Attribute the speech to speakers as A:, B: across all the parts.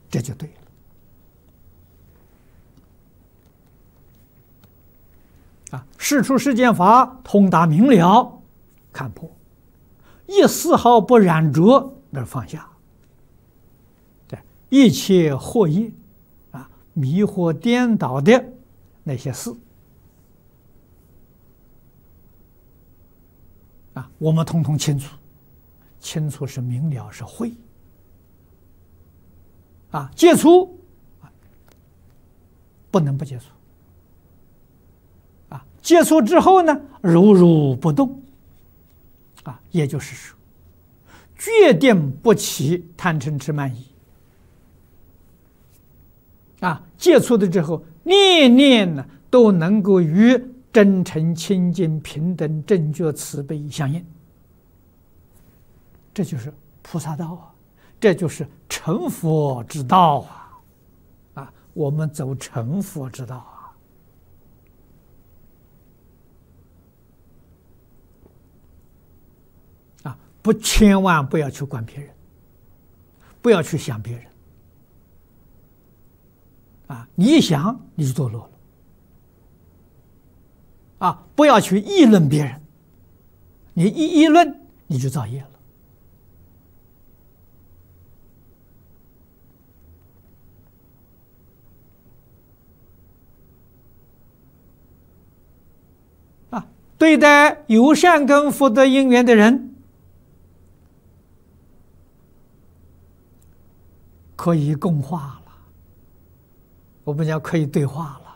A: 这就对了。事出世间法，通达明了，看破，一丝毫不染着，那放下。一切惑业迷惑颠倒的那些事我们统统清楚，清楚是明了，是慧戒除不能不戒除戒除之后呢，如如不动也就是说，决定不起贪嗔痴慢疑戒除的之后，念念呢都能够与真诚、清净、平等、正觉、慈悲相应。这就是菩萨道这就是成佛之道我们走成佛之道千万不要去管别人，不要去想别人你一想你就堕落了不要去议论别人，你一议论你就造业了对待有善根福德因缘的人，可以共话了，我们讲可以对话了，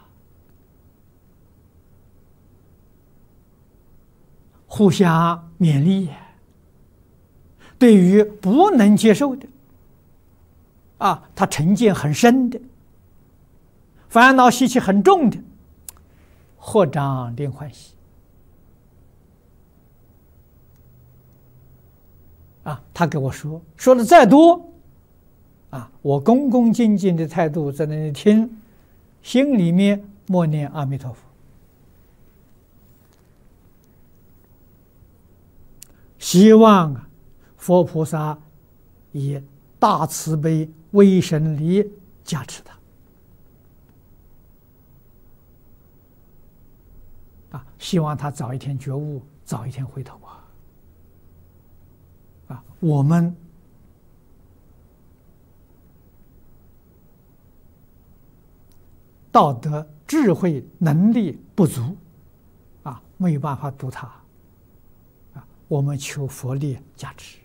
A: 互相勉励。对于不能接受的他成见很深的，烦恼习气很重的，合掌令欢喜他给我说的再多我恭恭敬敬的态度在那里听，心里面默念阿弥陀佛，希望佛菩萨以大慈悲威神力加持他希望他早一天觉悟，早一天回头我们道德智慧能力不足没有办法度他我们求佛力加持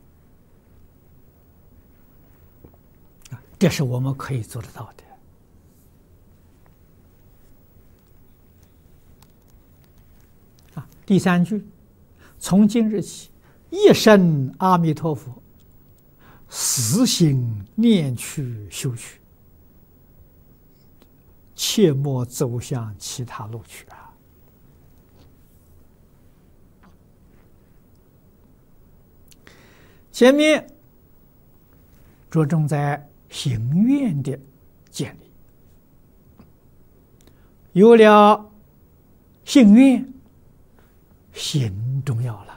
A: 这是我们可以做得到的第三句，从今日起，一生阿弥陀佛，死心念去修去，切莫走向其他路去前面着重在行愿的建立，有了信愿，行重要了。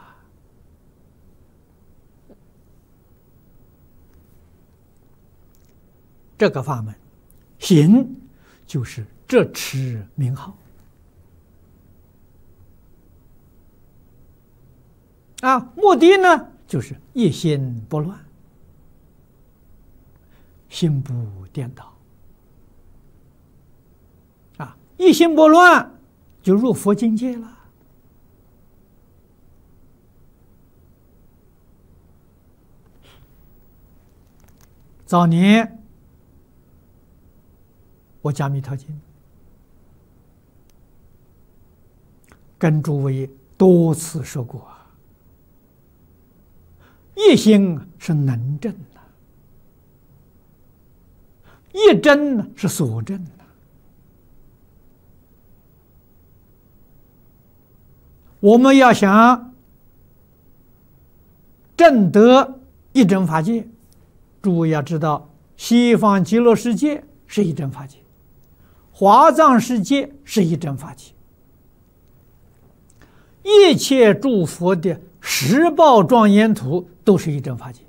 A: 这个法门，行就是执持名号目的呢就是一心不乱，心不颠倒一心不乱就入佛境界了。早年我讲《弥陀经》，跟诸位多次说过一心是能证一真是所证我们要想证得一真法界，诸位要知道，西方极乐世界是一真法界，华藏世界是一真法界，一切诸佛的十报庄严土都是一真法界